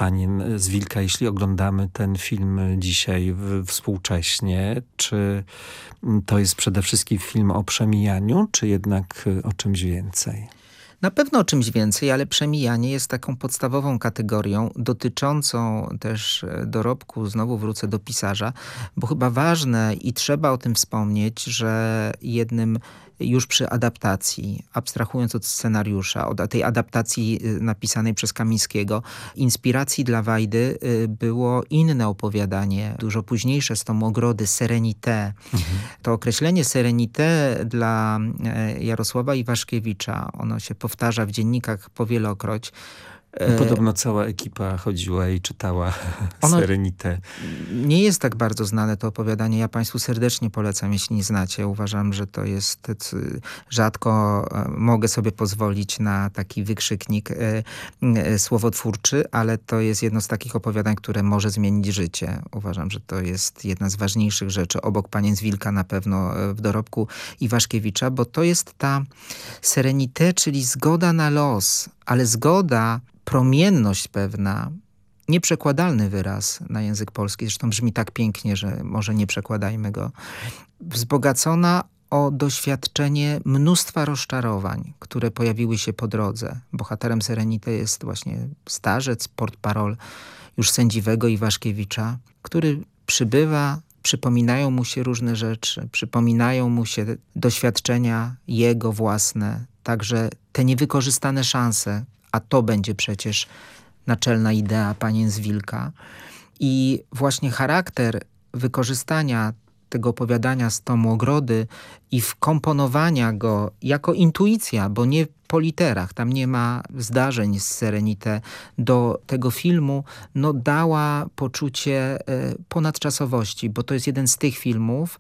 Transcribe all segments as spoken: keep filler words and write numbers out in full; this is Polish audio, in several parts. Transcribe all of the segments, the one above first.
Panien z Wilka, jeśli oglądamy ten film dzisiaj w, współcześnie? Czy to jest przede wszystkim film o przemijaniu, czy jednak o czymś więcej? Na pewno o czymś więcej, ale przemijanie jest taką podstawową kategorią dotyczącą też dorobku, znowu wrócę do pisarza, bo chyba ważne i trzeba o tym wspomnieć, że jednym już przy adaptacji, abstrahując od scenariusza, od tej adaptacji napisanej przez Kamińskiego, inspiracji dla Wajdy było inne opowiadanie, dużo późniejsze z tą Ogrody, Serenité. Mhm. To określenie Serenité dla Jarosława Iwaszkiewicza, ono się powtarza w dziennikach powielokroć. Podobno cała ekipa chodziła i czytała ono Serenité. Nie jest tak bardzo znane to opowiadanie. Ja państwu serdecznie polecam, jeśli nie znacie. Uważam, że to jest... Rzadko mogę sobie pozwolić na taki wykrzyknik słowotwórczy, ale to jest jedno z takich opowiadań, które może zmienić życie. Uważam, że to jest jedna z ważniejszych rzeczy. Obok Panien z Wilka na pewno w dorobku Iwaszkiewicza, bo to jest ta Serenité, czyli zgoda na los, ale zgoda, promienność pewna, nieprzekładalny wyraz na język polski, zresztą brzmi tak pięknie, że może nie przekładajmy go, wzbogacona o doświadczenie mnóstwa rozczarowań, które pojawiły się po drodze. Bohaterem Serenité jest właśnie starzec, portparol już sędziwego Iwaszkiewicza, który przybywa, przypominają mu się różne rzeczy, przypominają mu się doświadczenia jego własne, także te niewykorzystane szanse, a to będzie przecież naczelna idea Panien z Wilka. I właśnie charakter wykorzystania tego opowiadania z tomu Ogrody i wkomponowania go jako intuicja, bo nie po literach, tam nie ma zdarzeń z Serenité, do tego filmu no, dała poczucie y, ponadczasowości, bo to jest jeden z tych filmów,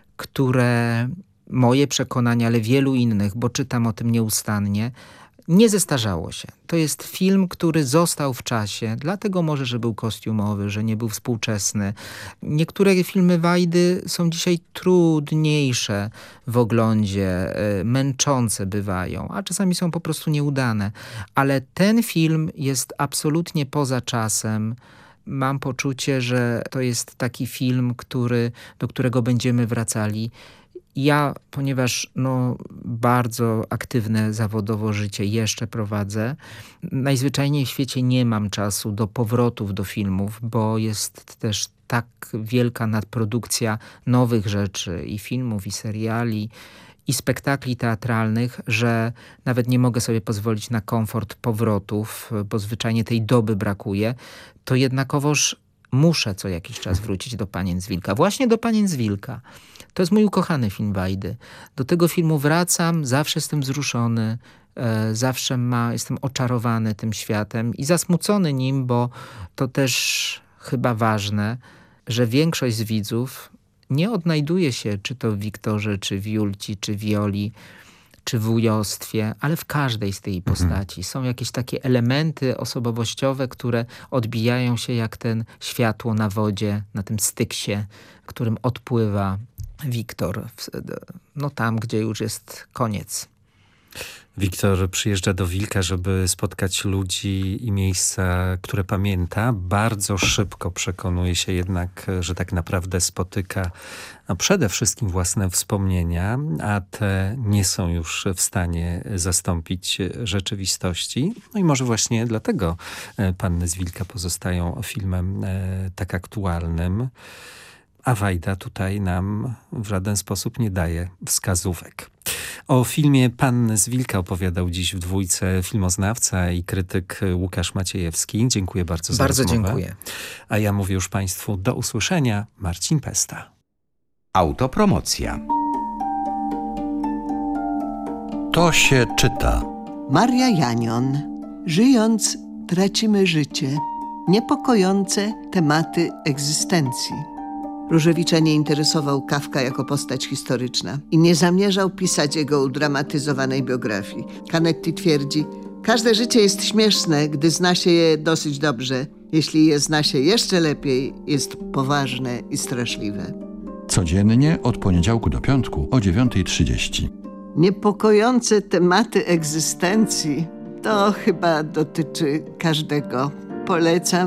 które moje przekonanie, ale wielu innych, bo czytam o tym nieustannie, nie zestarzało się. To jest film, który został w czasie, dlatego może, że był kostiumowy, że nie był współczesny. Niektóre filmy Wajdy są dzisiaj trudniejsze w oglądzie, męczące bywają, a czasami są po prostu nieudane. Ale ten film jest absolutnie poza czasem. Mam poczucie, że to jest taki film, który, do którego będziemy wracali. Ja, ponieważ no, bardzo aktywne zawodowo życie jeszcze prowadzę, najzwyczajniej w świecie nie mam czasu do powrotów do filmów, bo jest też tak wielka nadprodukcja nowych rzeczy i filmów, i seriali, i spektakli teatralnych, że nawet nie mogę sobie pozwolić na komfort powrotów, bo zwyczajnie tej doby brakuje. To jednakowoż muszę co jakiś czas wrócić do Panien z Wilka. Właśnie do Panien z Wilka. To jest mój ukochany film Wajdy. Do tego filmu wracam, zawsze jestem wzruszony, e, zawsze ma, jestem oczarowany tym światem i zasmucony nim, bo to też chyba ważne, że większość z widzów nie odnajduje się czy to w Wiktorze, czy w Julci, czy Wioli, czy w wujostwie, ale w każdej z tej postaci. Są jakieś takie elementy osobowościowe, które odbijają się jak ten światło na wodzie, na tym styksie, którym odpływa Wiktor, no tam, gdzie już jest koniec. Wiktor przyjeżdża do Wilka, żeby spotkać ludzi i miejsca, które pamięta. Bardzo szybko przekonuje się jednak, że tak naprawdę spotyka no przede wszystkim własne wspomnienia, a te nie są już w stanie zastąpić rzeczywistości. No i może właśnie dlatego Panny z Wilka pozostają filmem tak aktualnym. A Wajda tutaj nam w żaden sposób nie daje wskazówek. O filmie Panny z Wilka opowiadał dziś w dwójce filmoznawca i krytyk Łukasz Maciejewski. Dziękuję bardzo za Bardzo rozmowę. dziękuję. A ja mówię już Państwu do usłyszenia. Marcin Pesta. Autopromocja. To się czyta. Maria Janion. Żyjąc, tracimy życie. Niepokojące tematy egzystencji. Różewicza nie interesował Kafka jako postać historyczna i nie zamierzał pisać jego udramatyzowanej biografii. Canetti twierdzi, każde życie jest śmieszne, gdy zna się je dosyć dobrze. Jeśli je zna się jeszcze lepiej, jest poważne i straszliwe. Codziennie od poniedziałku do piątku o dziewiąta trzydzieści. Niepokojące tematy egzystencji to chyba dotyczy każdego. Polecam.